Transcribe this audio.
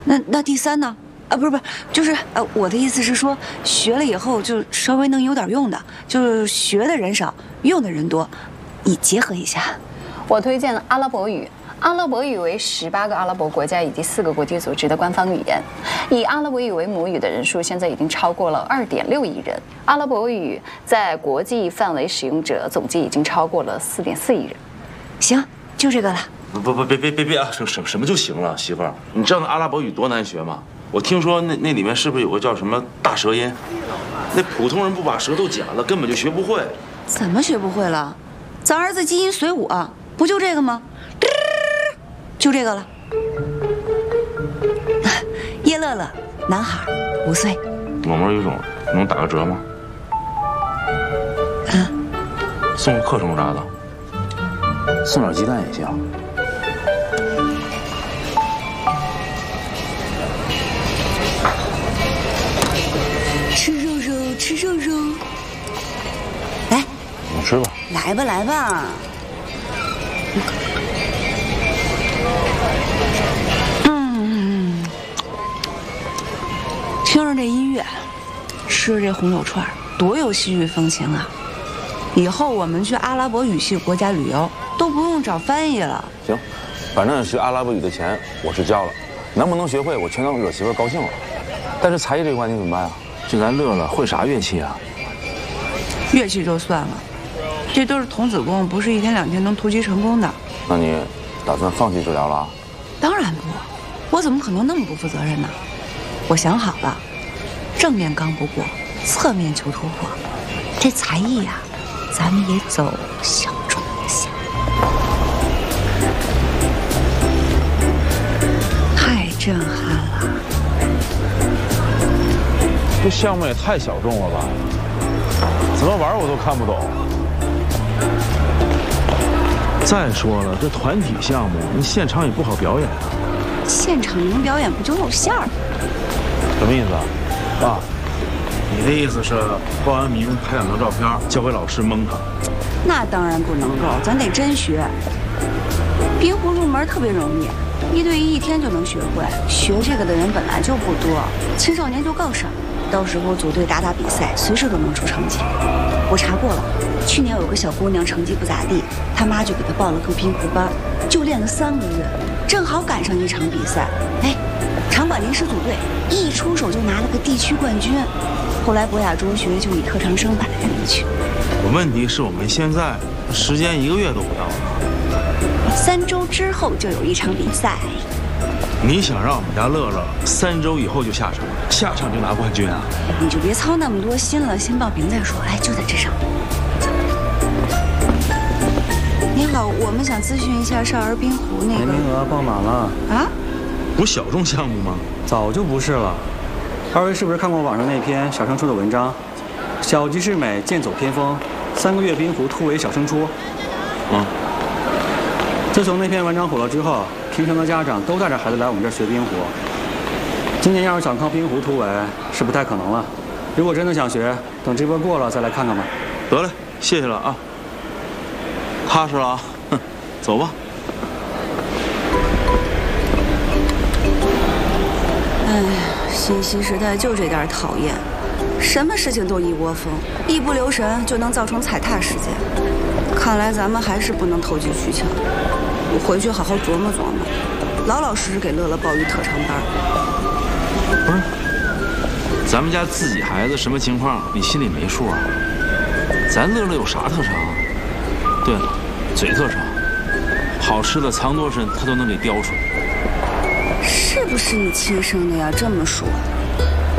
那第3呢？啊，不是，就是我的意思是说，学了以后就稍微能有点用的，就是学的人少，用的人多，你结合一下。 我推荐阿拉伯语。阿拉伯语为18个阿拉伯国家以及4个国际组织的官方语言，以阿拉伯语为母语的人数现在已经超过了2.6亿人。阿拉伯语在国际范围使用者总计已经超过了4.4亿人。 行，就这个了。 别啊！什么就行了，媳妇儿，你知道那阿拉伯语多难学吗？我听说那里面是不是有个叫什么大舌音？那普通人不把舌头剪了，根本就学不会。 怎么学不会了？咱儿子基因随我啊，不就这个吗？就这个了。叶乐乐，男孩，5岁。 某某语种能打个折吗？ 啊？ 送个课程啥的， 送点鸡蛋也行。 吃肉肉，吃肉肉。来， 你吃吧。 来吧，来吧。听着这音乐，吃着这红柳串，多有西域风情啊！以后我们去阿拉伯语系国家旅游都不用找翻译了。 行，反正学阿拉伯语的钱我是交了，能不能学会我全当惹媳妇高兴了。但是才艺这块你怎么办啊？ 这咱乐乐会啥乐器啊？ 乐器就算了，这都是童子功，不是1天2天能突击成功的。 那你打算放弃治疗了？ 当然不，我怎么可能那么不负责任呢？我想好了，正面刚不过，侧面求突破。这才艺呀，咱们也走小众路线。太震撼了！ 这项目也太小众了吧？怎么玩我都看不懂。 再说了，这团体项目，你现场也不好表演啊。 现场能表演不就露馅儿？ 什么意思啊？ 爸，你的意思是报完名拍2张照片交给老师蒙他？ 那当然不能够，咱得真学。冰壶入门特别容易，1对11天就能学会。学这个的人本来就不多，青少年就更少。到时候组队打比赛，随时都能出成绩。我查过了，去年有个小姑娘成绩不咋地，她妈就给她报了个冰壶班，就练了3个月，正好赶上一场比赛。哎，场馆临时组队，一出手就拿了个地区冠军。后来博雅中学就以特长生把她认进去。 问题是我们现在时间1个月都不到呢。 3周之后就有一场比赛。 你想让我们家乐乐3周以后就下场，下场就拿冠军啊？ 你就别操那么多心了，先报名再说。哎，就在这上。你好，我们想咨询一下少儿冰壶那个。 名额爆满了啊？ 不是小众项目吗？ 早就不是了。2位是不是看过网上那篇小升初的文章？小即是美，剑走偏锋，3个月冰壶突围小升初。自从那篇文章火了之后，平城的家长都带着孩子来我们这儿学冰壶。今年要是想靠冰壶突围是不太可能了。如果真的想学，等这波过了再来看看吧。 得嘞，谢谢了啊。踏实了啊，哼，走吧。 哎，信息时代就这点讨厌，什么事情都一窝蜂，一不留神就能造成踩踏事件。看来咱们还是不能投机取巧。我回去好好琢磨琢磨，老老实实给乐乐报一特长班。 不是，咱们家自己孩子什么情况，你心里没数啊？咱乐乐有啥特长啊？对了，嘴特长，好吃的藏多深，他都能给叼出来。 是不是你亲生的呀？这么说。